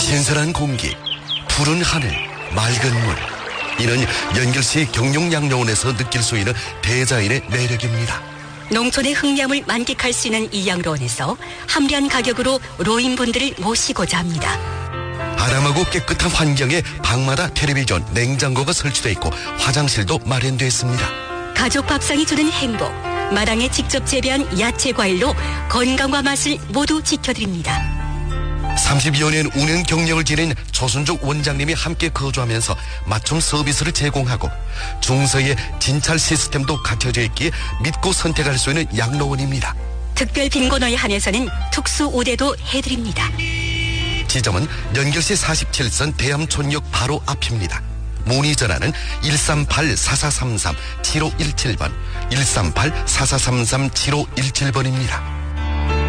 신선한 공기, 푸른 하늘, 맑은 물. 이는 연결시 경룡양로원에서 느낄 수 있는 대자연의 매력입니다. 농촌의 흥냠을 만끽할 수 있는 이 양로원에서 합리한 가격으로 노인분들을 모시고자 합니다. 아담하고 깨끗한 환경에 방마다 텔레비전, 냉장고가 설치되어 있고 화장실도 마련되어 있습니다. 가족 밥상이 주는 행복, 마당에 직접 재배한 야채 과일로 건강과 맛을 모두 지켜드립니다. 30여 년 운영 경력을 지닌 조순족 원장님이 함께 거주하면서 맞춤 서비스를 제공하고 중서의 진찰 시스템도 갖춰져 있기에 믿고 선택할 수 있는 양로원입니다. 특별 빈곤어에 한해서는 특수 우대도 해드립니다. 지점은 연결시 47선 대암촌역 바로 앞입니다. 문의 전화는 138-4433-7517번, 138-4433-7517번입니다.